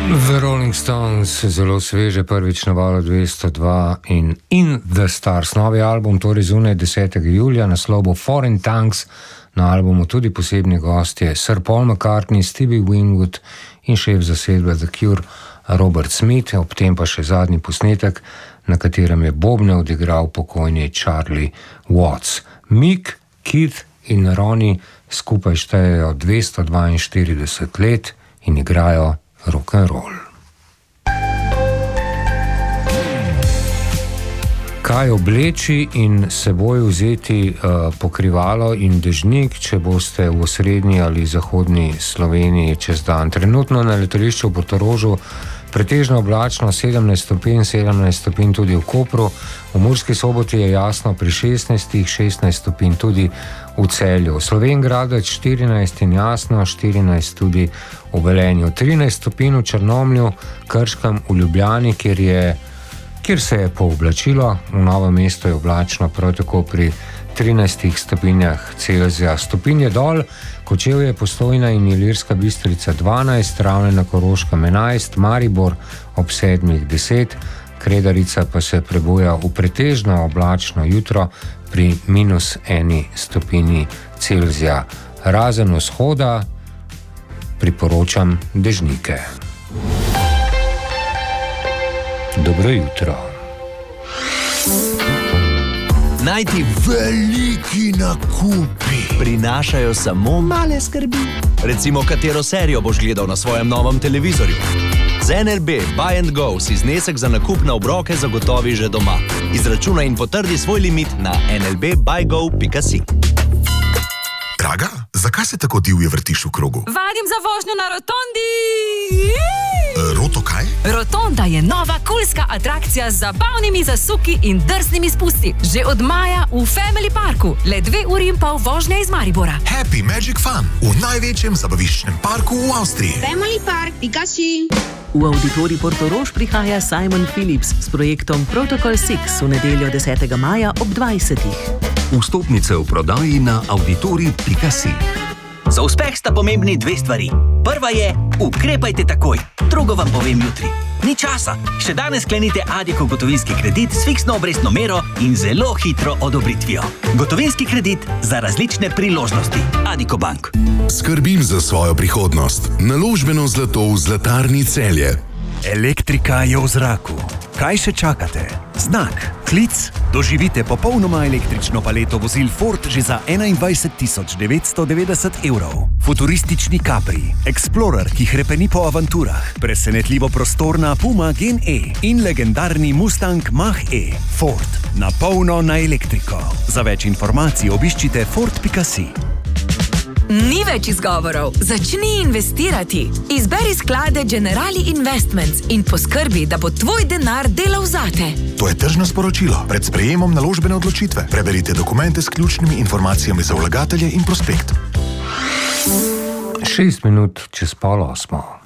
The Rolling Stones, zelo sveže, prvič na valu 202 in The Stars. Novi album, torej zunaj 10. julija, naslov bo Foreign Tongues, na albumu tudi posebni gostje Sir Paul McCartney, Stevie Winwood in šef zasedbe The Cure Robert Smith, ob tem pa še zadnji posnetek, na katerem je bobne odigral pokojni Charlie Watts. Mick, Keith in Ronnie skupaj štejejo 242 let in igrajo rock'n'roll. Kaj obleči in seboj vzeti pokrivalo in dežnik, če boste v osrednji ali zahodni Sloveniji čez dan. Trenutno na letališču v Portorožu pretežno oblačno 17 stopinj tudi v Kopru, v Murski Soboti je jasno pri 16 stopinj tudi v Celju. Slovenj Gradec 14 in jasno, 14 tudi v Velenju, 13 stopinj v Črnomlju, Krškem, v Ljubljani, kjer se je pooblačilo, v Novem mestu je oblačno, prav tako pri 13 stopinjah Celzija. Stopinje dol, Kočevje, Postojna in Ilirska Bistrica 12, Ravne na Koroškem 11, Maribor ob 7:10, Kredarica pa se prebuja v pretežno oblačno jutro pri -1 stopinji Celzija. Razen vzhoda priporočam dežnike. Dobro jutro. Najti veliki nakupi prinašajo samo male skrbi. Recimo, katero serijo boš gledal na svojem novem televizorju. Z NLB Buy & Go si znesek za nakup na obroke zagotovi že doma. Izračunaj in potrdi svoj limit na nlbbuygo.si. Draga, zakaj se tako divje vrtiš v krogu? Vadim za vožnjo na rotondi! Roto kaj? Rotonda je nova kulska atrakcija z zabavnimi zasuki in drznimi spusti. Že od maja v Family Parku, le 2 uri in pol vožnje iz Maribora. Happy Magic Fun v največjem zabaviščnem parku v Avstriji. Family Park, Pikachu. V Auditorij Portorož prihaja Simon Phillips s projektom Protocol 6 v nedeljo 10. maja ob 20. Vstopnice v prodaji na auditorij.si. Za uspeh sta pomembni 2 stvari. Prva je, ukrepajte takoj. Drugo vam povem jutri. Ni časa. Še danes sklenite Addiko gotovinski kredit s fiksno obrestno mero in zelo hitro odobritvijo. Gotovinski kredit za različne priložnosti. Addiko Bank. Skrbim za svojo prihodnost. Naložbeno zlato v Zlatarni Celje. Elektrika je v zraku. Kaj še čakate? Znak, klic, doživite popolnoma električno paleto vozil Ford že za 21.990 evrov. Futuristični Capri, Explorer, ki hrepeni po avanturah, presenetljivo prostorna Puma Gen E in legendarni Mustang Mach-E. Ford, na polno na elektriko. Za več informacij obiščite Ford.si. Ni več izgovorov. Začni investirati. Izberi sklade Generali Investments in poskrbi, da bo tvoj denar delal zate. To je tržno sporočilo. Pred sprejemom naložbene odločitve preberite dokumente s ključnimi informacijami za vlagatelje in prospekt. 6 minut čez 7:30.